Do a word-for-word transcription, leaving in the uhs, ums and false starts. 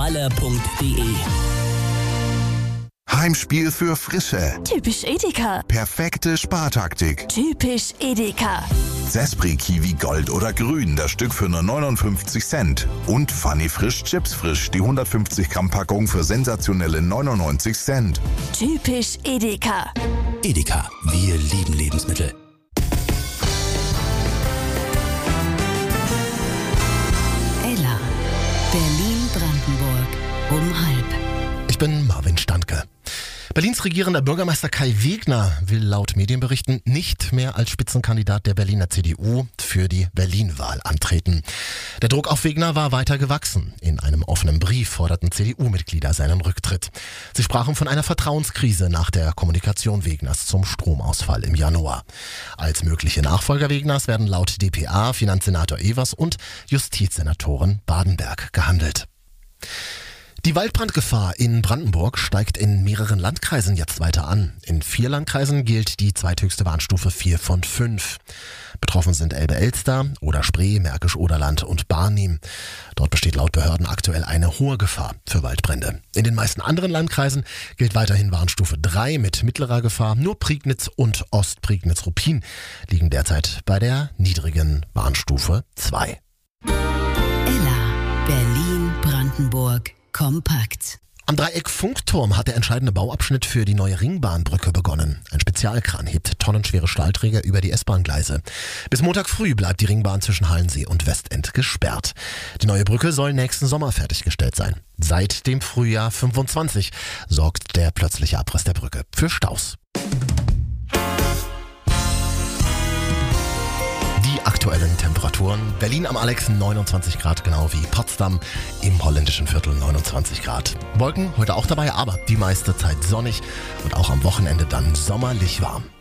malle punkt de. Heimspiel für Frische. Typisch Edeka. Perfekte Spartaktik. Typisch Edeka. Sespri Kiwi Gold oder Grün, das Stück für nur neunundfünfzig Cent. Und Funny Frisch Chips Frisch, die hundertfünfzig Gramm Packung für sensationelle neunundneunzig Cent. Typisch Edeka. Edeka, wir lieben Lebensmittel. Ella, Berlin-Brandenburg, um halb. Ich bin Marvin Standke. Berlins regierender Bürgermeister Kai Wegner will laut Medienberichten nicht mehr als Spitzenkandidat der Berliner C D U für die Berlin-Wahl antreten. Der Druck auf Wegner war weiter gewachsen. In einem offenen Brief forderten C D U-Mitglieder seinen Rücktritt. Sie sprachen von einer Vertrauenskrise nach der Kommunikation Wegners zum Stromausfall im Januar. Als mögliche Nachfolger Wegners werden laut d p a Finanzsenator Evers und Justizsenatorin Badenberg gehandelt. Die Waldbrandgefahr in Brandenburg steigt in mehreren Landkreisen jetzt weiter an. In vier Landkreisen gilt die zweithöchste Warnstufe vier von fünf. Betroffen sind Elbe-Elster, Oder-Spree, Märkisch-Oderland und Barnim. Dort besteht laut Behörden aktuell eine hohe Gefahr für Waldbrände. In den meisten anderen Landkreisen gilt weiterhin Warnstufe drei mit mittlerer Gefahr. Nur Prignitz und Ostprignitz-Ruppin liegen derzeit bei der niedrigen Warnstufe zwei. Ella, Berlin-Brandenburg. Kompakt. Am Dreieck-Funkturm hat der entscheidende Bauabschnitt für die neue Ringbahnbrücke begonnen. Ein Spezialkran hebt tonnenschwere Stahlträger über die S-Bahn-Gleise. Bis Montag früh bleibt die Ringbahn zwischen Halensee und Westend gesperrt. Die neue Brücke soll nächsten Sommer fertiggestellt sein. Seit dem Frühjahr fünfundzwanzig sorgt der plötzliche Abriss der Brücke für Staus. Aktuellen Temperaturen. Berlin am Alex neunundzwanzig Grad, genau wie Potsdam, im holländischen Viertel neunundzwanzig Grad. Wolken heute auch dabei, aber die meiste Zeit sonnig und auch am Wochenende dann sommerlich warm.